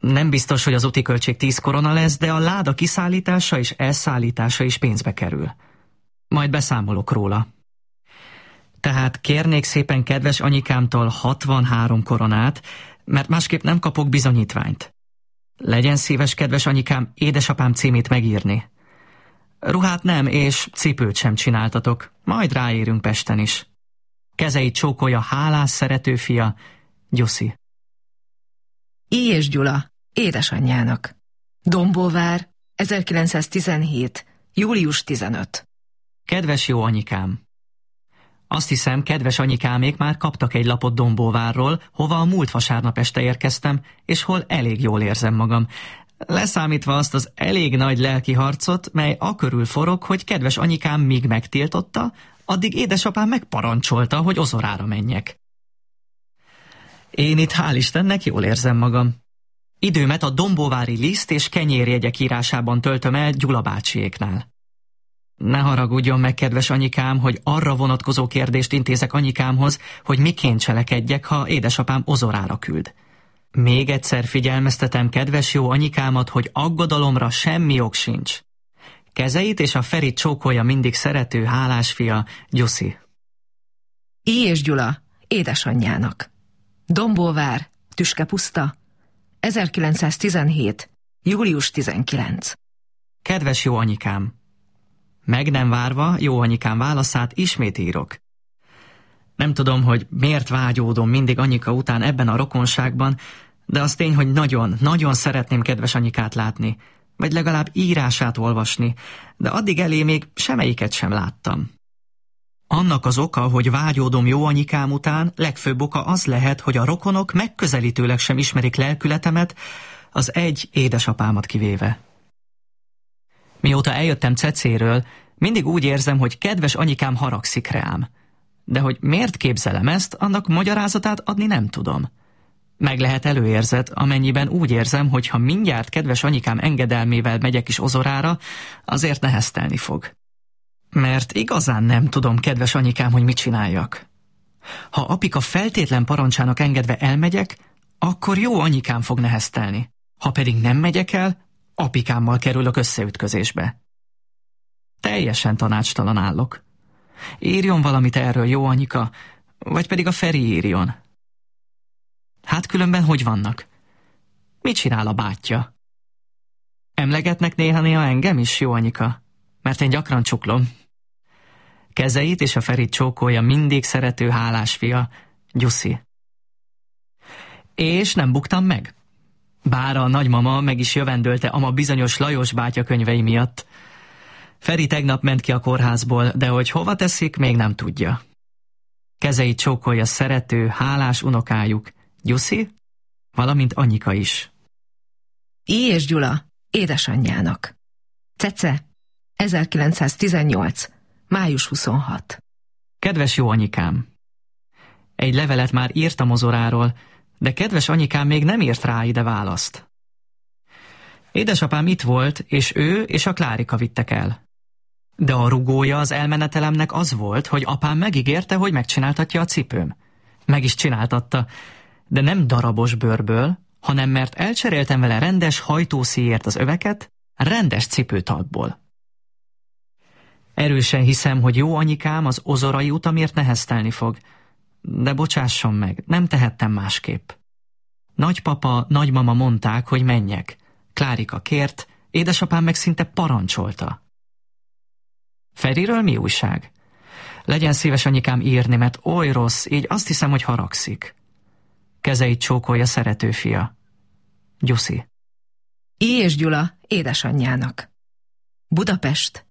Nem biztos, hogy az úti költség 10 korona lesz, de a láda kiszállítása és elszállítása is pénzbe kerül. Majd beszámolok róla. Tehát kérnék szépen kedves anyukámtól 63 koronát, mert másképp nem kapok bizonyítványt. Legyen szíves, kedves anyukám, édesapám címét megírni. Ruhát nem, és cipőt sem csináltatok, majd ráérünk Pesten is. Kezeit csókolja hálás szerető fia, Gyuszi. I. és Gyula, édesanyjának. Dombóvár, 1917. július 15. Kedves jó anyukám! Azt hiszem, kedves anyukámék már kaptak egy lapot Dombóvárról, hova a múlt vasárnap este érkeztem, és hol elég jól érzem magam. Leszámítva azt az elég nagy lelki harcot, mely akörül forog, hogy kedves anyukám míg megtiltotta, addig édesapám megparancsolta, hogy Ozorára menjek. Én itt hál' Istennek jól érzem magam. Időmet a dombóvári liszt és kenyérjegyek írásában töltöm el Gyula bácsiéknál. Ne haragudjon meg, kedves anyukám, hogy arra vonatkozó kérdést intézek anyukámhoz, hogy miként cselekedjek, ha édesapám Ozorára küld. Még egyszer figyelmeztetem kedves jó anyukámat, hogy aggodalomra semmi ok sincs. Kezeit és a Ferit csókolja mindig szerető, hálás fia, Gyuszi. I. és Gyula, édesanyjának. Dombóvár, Tüskepuszta, 1917. július 19. Kedves jó anyukám! Meg nem várva jó anyukám válaszát ismét írok. Nem tudom, hogy miért vágyódom mindig anyuka után ebben a rokonságban, de az tény, hogy nagyon, nagyon szeretném kedves anyukát látni, vagy legalább írását olvasni, de addig elé még semmelyiket sem láttam. Annak az oka, hogy vágyódom jó anyukám után, legfőbb oka az lehet, hogy a rokonok megközelítőleg sem ismerik lelkületemet, az egy édesapámat kivéve. Mióta eljöttem Cecéről, mindig úgy érzem, hogy kedves anyukám haragszik rám. De hogy miért képzelem ezt, annak magyarázatát adni nem tudom. Meg lehet előérzet, amennyiben úgy érzem, hogy ha mindjárt kedves anyukám engedelmével megyek is Ozorára, azért neheztelni fog. Mert igazán nem tudom, kedves anyukám, hogy mit csináljak. Ha apika feltétlen parancsának engedve elmegyek, akkor jó anyukám fog neheztelni. Ha pedig nem megyek el, apikámmal kerülök összeütközésbe. Teljesen tanácstalan állok. Írjon valamit erről, jó anyuka, vagy pedig a Feri írjon. Hát különben hogy vannak? Mit csinál a bátyja? Emlegetnek néha-néha engem is, jó anyuka, mert én gyakran csuklom. Kezeit és a Ferit csókolja mindig szerető, hálás fia, Gyuszi. És nem buktam meg. Bár a nagymama meg is jövendölte ama bizonyos Lajos bátya könyvei miatt. Feri tegnap ment ki a kórházból, de hogy hova teszik, még nem tudja. Kezeit csókolja szerető, hálás unokájuk, Gyuszi, valamint anyuka is. I. és Gyula, édesanyjának. Cece, 1918. május 26. Kedves jó anyukám! Egy levelet már írtam Ozoráról, de kedves anyukám még nem írt rá ide választ. Édesapám itt volt, és ő és a Klárika vittek el. De a rugója az elmenetelemnek az volt, hogy apám megígérte, hogy megcsináltatja a cipőm. Meg is csináltatta, de nem darabos bőrből, hanem mert elcseréltem vele rendes hajtószíjért az öveket, rendes cipőtalpból. Erősen hiszem, hogy jó anyukám az ozorai utamért neheztelni fog, de bocsásson meg, nem tehettem másképp. Nagypapa, nagymama mondták, hogy menjek. Klárika kért, édesapám meg szinte parancsolta. Feriről mi újság? Legyen szíves anyukám írni, mert oly rossz, így azt hiszem, hogy haragszik. Kezeit csókolja szerető fia, Gyuszi. I. és Gyula, édesanyjának. Budapest,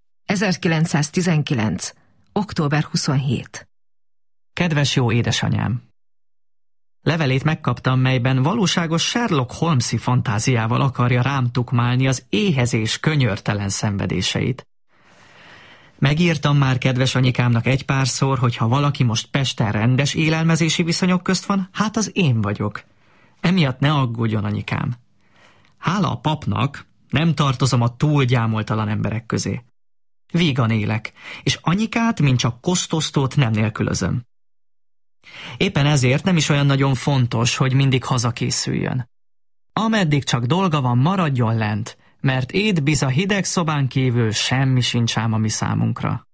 1919. október 27. Kedves jó édesanyám! Levelét megkaptam, melyben valóságos Sherlock Holmes-i fantáziával akarja rám tukmálni az éhezés könyörtelen szenvedéseit. Megírtam már kedves anyukámnak egy párszor, hogy ha valaki most Pesten rendes élelmezési viszonyok közt van, hát az én vagyok. Emiatt ne aggódjon, anyukám. Hála a papnak, nem tartozom a túl gyámoltalan emberek közé. Vígan élek, és anyukát, mint csak kosztosztót nem nélkülözöm. Éppen ezért nem is olyan nagyon fontos, hogy mindig hazakészüljön. Ameddig csak dolga van, maradjon lent, mert itt biza hideg szobán kívül semmi sincs ám a mi számunkra.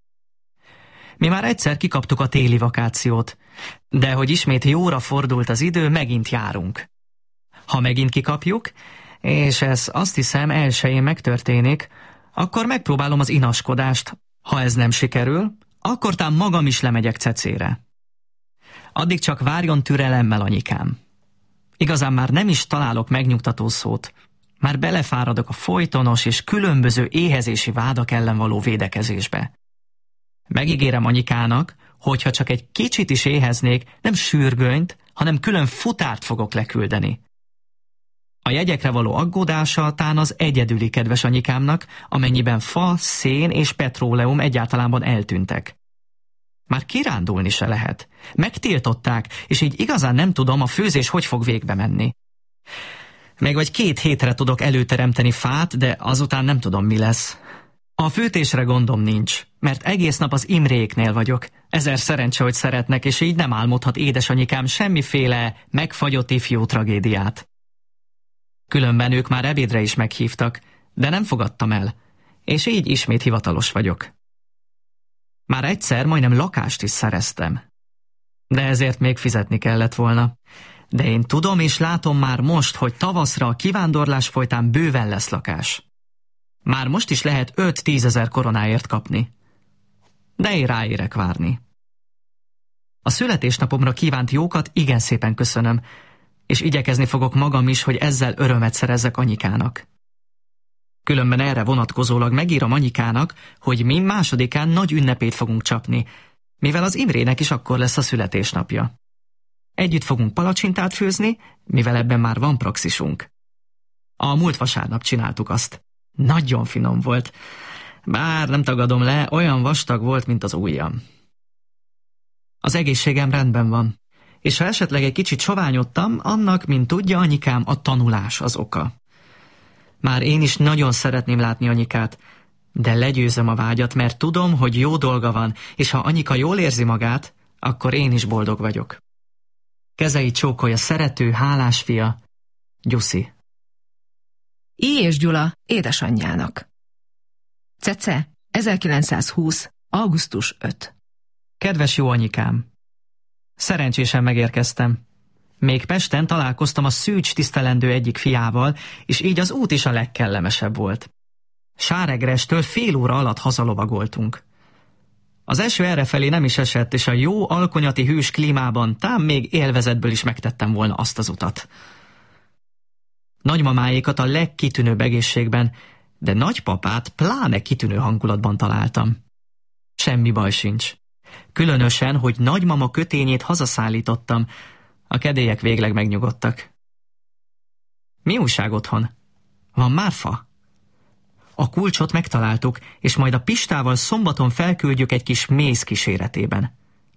Mi már egyszer kikaptuk a téli vakációt, de hogy ismét jóra fordult az idő, megint járunk. Ha megint kikapjuk, és ez azt hiszem 1-én megtörténik, akkor megpróbálom az inaskodást. Ha ez nem sikerül, akkor tám magam is lemegyek cecére. Addig csak várjon türelemmel, anyikám. Igazán már nem is találok megnyugtató szót. Már belefáradok a folytonos és különböző éhezési vádak ellen való védekezésbe. Megígérem anyukának, hogy ha csak egy kicsit is éheznék, nem sürgönyt, hanem külön futárt fogok leküldeni. A jegyekre való aggódása tán az egyedüli kedves anyukámnak, amennyiben fa, szén és petróleum egyáltalánban eltűntek. Már kirándulni se lehet. Megtiltották, és így igazán nem tudom, a főzés hogy fog végbe menni. Még vagy 2 hétre tudok előteremteni fát, de azután nem tudom, mi lesz. A fűtésre gondom nincs, mert egész nap az Imréknél vagyok. Ezer szerencse, hogy szeretnek, és így nem álmodhat édesanyikám semmiféle megfagyott ifjú tragédiát. Különben ők már ebédre is meghívtak, de nem fogadtam el, és így ismét hivatalos vagyok. Már egyszer majdnem lakást is szereztem. De ezért még fizetni kellett volna. De én tudom és látom már most, hogy tavaszra a kivándorlás folytán bőven lesz lakás. Már most is lehet 5-10 ezer koronáért kapni. De én ráérek várni. A születésnapomra kívánt jókat igen szépen köszönöm, és igyekezni fogok magam is, hogy ezzel örömet szerezzek anyukának. Különben erre vonatkozólag megírom anyukának, hogy mi 2-án nagy ünnepét fogunk csapni, mivel az Imrének is akkor lesz a születésnapja. Együtt fogunk palacsintát főzni, mivel ebben már van praxisunk. A múlt vasárnap csináltuk azt. Nagyon finom volt, bár nem tagadom le, olyan vastag volt, mint az ujjam. Az egészségem rendben van, és ha esetleg egy kicsit soványodtam, annak, mint tudja anyukám, a tanulás az oka. Már én is nagyon szeretném látni anyukát, de legyőzöm a vágyat, mert tudom, hogy jó dolga van, és ha anyuka jól érzi magát, akkor én is boldog vagyok. Kezeit csókolja szerető, hálás fia, Gyuszi. I. és Gyula édesanyjának. Cece, 1920. augusztus 5. Kedves jó anyikám! Szerencsésen megérkeztem. Még Pesten találkoztam a Szűcs tisztelendő egyik fiával, és így az út is a legkellemesebb volt. Sáregrestől fél óra alatt hazalovagoltunk. Az eső errefelé nem is esett, és a jó alkonyati hűs klímában tám még élvezetből is megtettem volna azt az utat. Nagymamáékat a legkitűnőbb egészségben, de nagypapát pláne kitűnő hangulatban találtam. Semmi baj sincs. Különösen, hogy nagymama kötényét hazaszállítottam, a kedélyek végleg megnyugodtak. Mi újság otthon? Van már fa? A kulcsot megtaláltuk, és majd a Pistával szombaton felküldjük egy kis méz kíséretében.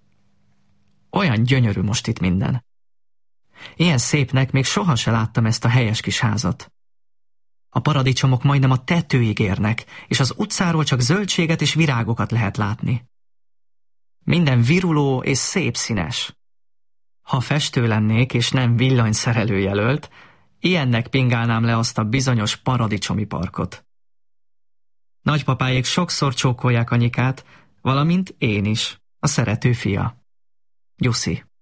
Olyan gyönyörű most itt minden. Ilyen szépnek még soha se láttam ezt a helyes kis házat. A paradicsomok majdnem a tetőig érnek, és az utcáról csak zöldséget és virágokat lehet látni. Minden viruló és szép színes. Ha festő lennék, és nem villanyszerelő jelölt, ilyennek pingálnám le azt a bizonyos paradicsomi parkot. Nagypapáék sokszor csókolják anyikát, valamint én is, a szerető fia. Gyuszi.